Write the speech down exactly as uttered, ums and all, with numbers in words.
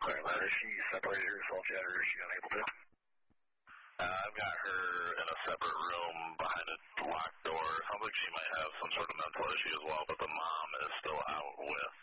clear that. Has she separated herself yet, or is she unable to? Uh, I've got her in a separate room behind a locked door. Sounds like she might have some sort of mental issue as well, but the mom is still out with